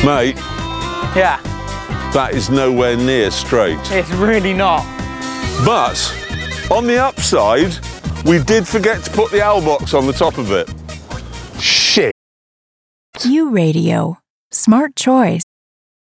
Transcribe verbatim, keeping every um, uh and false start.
Mate, Yeah, that is nowhere near straight. it's really not. But on the upside, we did forget to put the owl box on the top of it. Shit. U Radio. Smart choice.